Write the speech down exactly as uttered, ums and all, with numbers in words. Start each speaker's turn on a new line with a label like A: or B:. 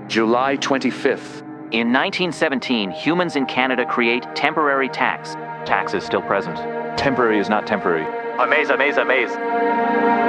A: July twenty-fifth.
B: In nineteen seventeen, humans in Canada create temporary tax.
C: Tax is still present.
A: Temporary is not temporary.
C: Amaze, amaze, amaze.